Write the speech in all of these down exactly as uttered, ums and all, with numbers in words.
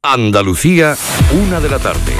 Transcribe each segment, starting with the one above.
Andalucía, una de la tarde.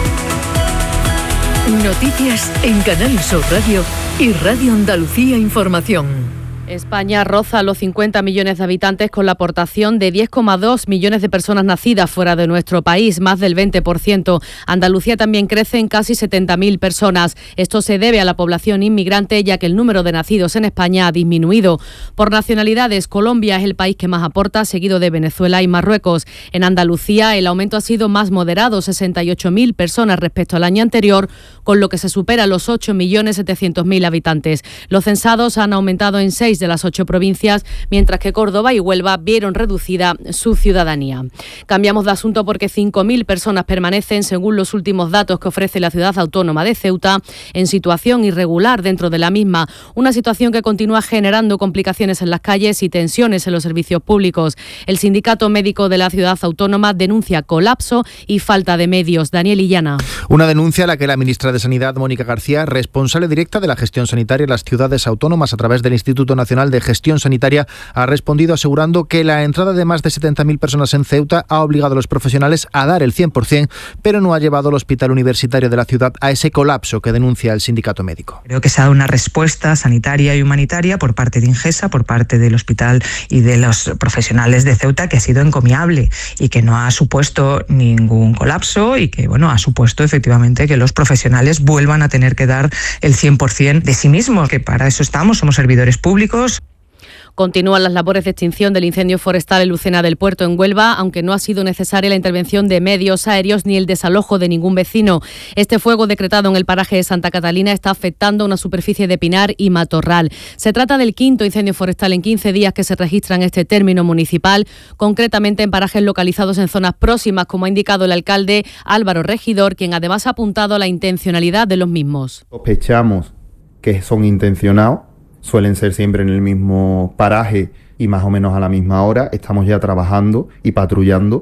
Noticias en Canal Sur Radio y Radio Andalucía Información. España roza los cincuenta millones de habitantes con la aportación de diez coma dos millones de personas nacidas fuera de nuestro país, más del veinte por ciento. Andalucía también crece en casi setenta mil personas. Esto se debe a la población inmigrante, ya que el número de nacidos en España ha disminuido. Por nacionalidades, Colombia es el país que más aporta, seguido de Venezuela y Marruecos. En Andalucía, el aumento ha sido más moderado, sesenta y ocho mil personas respecto al año anterior, con lo que se supera los ocho millones setecientos mil habitantes. Los censados han aumentado en seis de las ocho provincias, mientras que Córdoba y Huelva vieron reducida su ciudadanía. Cambiamos de asunto porque cinco mil personas permanecen, según los últimos datos que ofrece la ciudad autónoma de Ceuta, en situación irregular dentro de la misma, una situación que continúa generando complicaciones en las calles y tensiones en los servicios públicos. El sindicato médico de la ciudad autónoma denuncia colapso y falta de medios. Daniel Illana. Una denuncia a la que la ministra de Sanidad, Mónica García, responsable directa de la gestión sanitaria en las ciudades autónomas a través del Instituto Nacional de Gestión Sanitaria, ha respondido asegurando que la entrada de más de setenta mil personas en Ceuta ha obligado a los profesionales a dar el cien por ciento, pero no ha llevado al Hospital Universitario de la ciudad a ese colapso que denuncia el sindicato médico. Creo que se ha dado una respuesta sanitaria y humanitaria por parte de Ingesa, por parte del hospital y de los profesionales de Ceuta, que ha sido encomiable y que no ha supuesto ningún colapso y que, bueno, ha supuesto efectivamente que los profesionales vuelvan a tener que dar el cien por ciento de sí mismos, que para eso estamos, somos servidores públicos. Continúan las labores de extinción del incendio forestal en Lucena del Puerto, en Huelva, aunque no ha sido necesaria la intervención de medios aéreos ni el desalojo de ningún vecino. Este fuego decretado en el paraje de Santa Catalina está afectando una superficie de pinar y matorral. Se trata del quinto incendio forestal en quince días que se registra en este término municipal, concretamente en parajes localizados en zonas próximas, como ha indicado el alcalde Álvaro Regidor, quien además ha apuntado a la intencionalidad de los mismos. Sospechamos que son intencionados. Suelen ser siempre en el mismo paraje y más o menos a la misma hora. Estamos ya trabajando y patrullando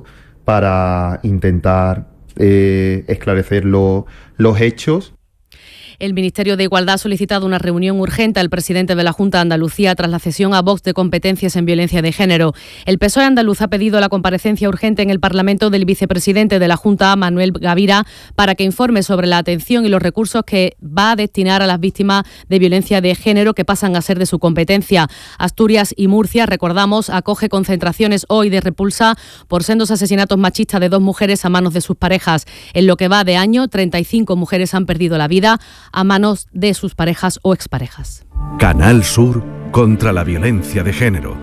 para intentar eh, esclarecer lo, los hechos. El Ministerio de Igualdad ha solicitado una reunión urgente al presidente de la Junta de Andalucía tras la cesión a Vox de competencias en violencia de género. El P S O E andaluz ha pedido la comparecencia urgente en el Parlamento del vicepresidente de la Junta, Manuel Gavira, para que informe sobre la atención y los recursos que va a destinar a las víctimas de violencia de género que pasan a ser de su competencia. Asturias y Murcia, recordamos, acoge concentraciones hoy de repulsa por sendos asesinatos machistas de dos mujeres a manos de sus parejas. En lo que va de año, treinta y cinco mujeres han perdido la vida a manos de sus parejas o exparejas. Canal Sur contra la violencia de género.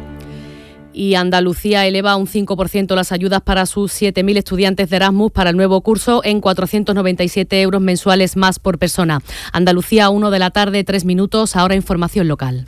Y Andalucía eleva un cinco por ciento las ayudas para sus siete mil estudiantes de Erasmus para el nuevo curso en cuatrocientos noventa y siete euros mensuales más por persona. Andalucía, una de la tarde, tres minutos, ahora información local.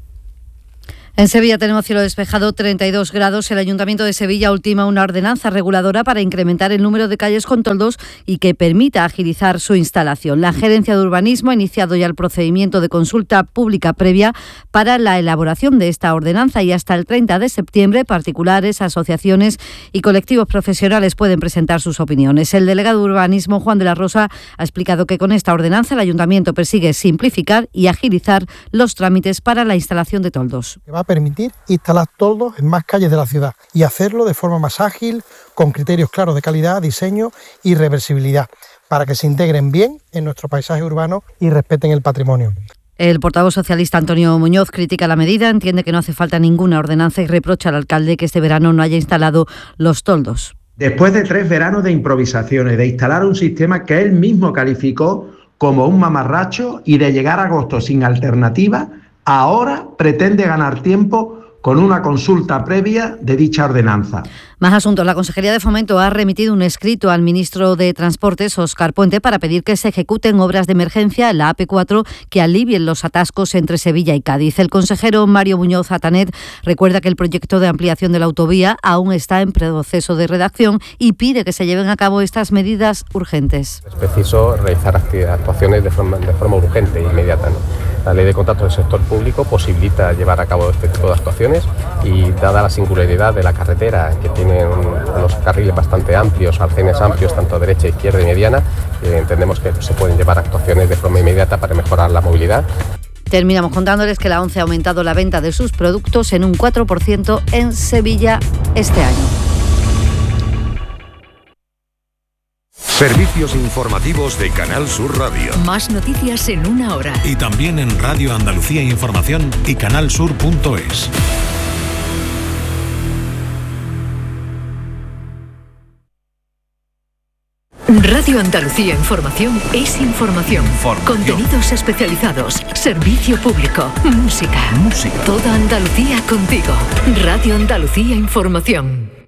En Sevilla tenemos cielo despejado, treinta y dos grados. El Ayuntamiento de Sevilla ultima una ordenanza reguladora para incrementar el número de calles con toldos y que permita agilizar su instalación. La Gerencia de Urbanismo ha iniciado ya el procedimiento de consulta pública previa para la elaboración de esta ordenanza y hasta el treinta de septiembre particulares, asociaciones y colectivos profesionales pueden presentar sus opiniones. El delegado de Urbanismo, Juan de la Rosa, ha explicado que con esta ordenanza el Ayuntamiento persigue simplificar y agilizar los trámites para la instalación de toldos. Permitir instalar toldos en más calles de la ciudad y hacerlo de forma más ágil, con criterios claros de calidad, diseño y reversibilidad, para que se integren bien en nuestro paisaje urbano y respeten el patrimonio. El portavoz socialista Antonio Muñoz critica la medida, entiende que no hace falta ninguna ordenanza y reprocha al alcalde que este verano no haya instalado los toldos. Después de tres veranos de improvisaciones, de instalar un sistema que él mismo calificó como un mamarracho y de llegar a agosto sin alternativa, ahora pretende ganar tiempo con una consulta previa de dicha ordenanza. Más asuntos. La Consejería de Fomento ha remitido un escrito al ministro de Transportes, Óscar Puente, para pedir que se ejecuten obras de emergencia en la A P cuatro que alivien los atascos entre Sevilla y Cádiz. El consejero Mario Muñoz Atanet recuerda que el proyecto de ampliación de la autovía aún está en proceso de redacción y pide que se lleven a cabo estas medidas urgentes. Es preciso realizar actuaciones de forma, de forma urgente e inmediata, ¿no? La ley de contratos del sector público posibilita llevar a cabo este tipo de actuaciones y, dada la singularidad de la carretera, que tiene un, unos carriles bastante amplios, arcenes amplios, tanto derecha, izquierda y mediana, eh, entendemos que se pueden llevar actuaciones de forma inmediata para mejorar la movilidad. Terminamos contándoles que la ONCE ha aumentado la venta de sus productos en un cuatro por ciento en Sevilla este año. Servicios informativos de Canal Sur Radio. Más noticias en una hora. Y también en Radio Andalucía Información y canalsur punto es. Radio Andalucía Información es información. Información. Contenidos especializados, servicio público, música. Música. Toda Andalucía contigo. Radio Andalucía Información.